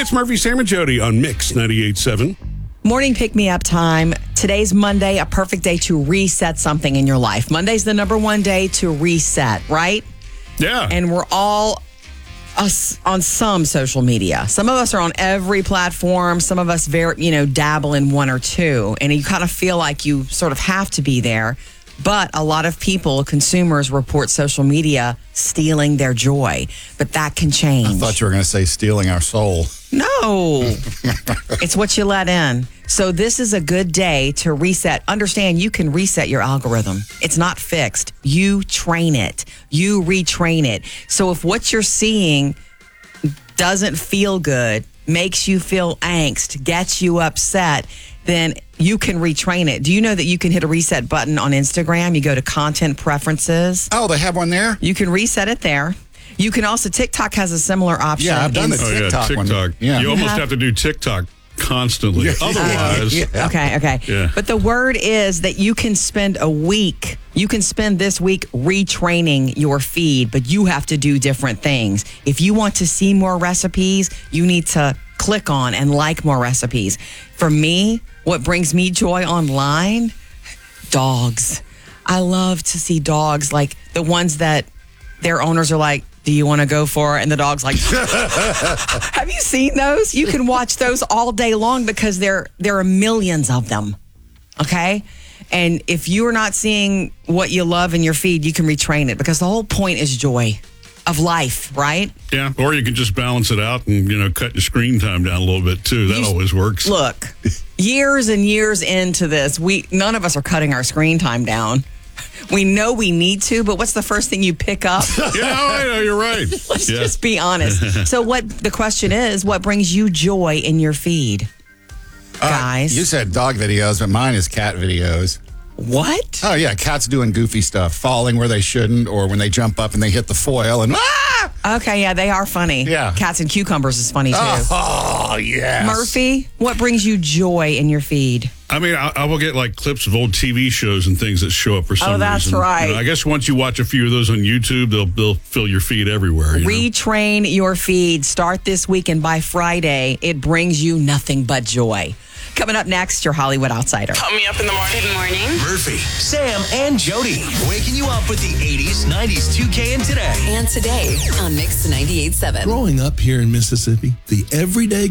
It's Murphy, Sam, and Jody on Mix 98.7. Morning pick-me-up time. Today's Monday, a perfect day to reset something in your life. Monday's the number one day to reset, right? Yeah. And we're all on some social media. Some of us are on every platform. Some of us dabble in one or two. And you kind of feel like you sort of have to be there. But a lot of people, consumers, report social media stealing their joy. But that can change. I thought you were going to say stealing our soul. No. It's what you let in. So this is a good day to reset. Understand, you can reset your algorithm. It's not fixed. You train it. You retrain it. So if what you're seeing doesn't feel good, makes you feel angst, gets you upset, then you can retrain it. Do you know that you can hit a reset button on Instagram? You go to content preferences. Oh, they have one there? You can reset it there. You can also, TikTok has a similar option. Yeah, I've done the TikTok one. Yeah. You almost have to do TikTok constantly. Otherwise. Yeah. Okay. Yeah. But the word is that you can spend this week retraining your feed, but you have to do different things. If you want to see more recipes, you need to click on and like more recipes. For me, what brings me joy online? Dogs. I love to see dogs, like the ones that their owners are like, do you want to go for it? And the dog's like, have you seen those? You can watch those all day long because there are millions of them. Okay? And if you are not seeing what you love in your feed, you can retrain it because the whole point is joy of life, right? Yeah. Or you can just balance it out and, cut your screen time down a little bit too. That always works. Look, years and years into this, none of us are cutting our screen time down. We know we need to, but what's the first thing you pick up? Yeah, I know, you're right. Let's just be honest. So the question is, what brings you joy in your feed, guys? You said dog videos, but mine is cat videos. What? Oh, yeah, cats doing goofy stuff, falling where they shouldn't, or when they jump up and they hit the foil and Okay, yeah, they are funny. Yeah. Cats and cucumbers is funny, too. Oh, yes. Murphy, what brings you joy in your feed? I mean, I will get like clips of old TV shows and things that show up for some reason. Oh, that's right. I guess once you watch a few of those on YouTube, they'll fill your feed everywhere. Retrain your feed. Start this week, and by Friday, it brings you nothing but joy. Coming up next, your Hollywood Outsider. Coming up in the morning. Good morning. Murphy, Sam, and Jody. Waking you up with the 80s, 90s, 2K, and today. And today on Mix 98.7. Growing up here in Mississippi, the everyday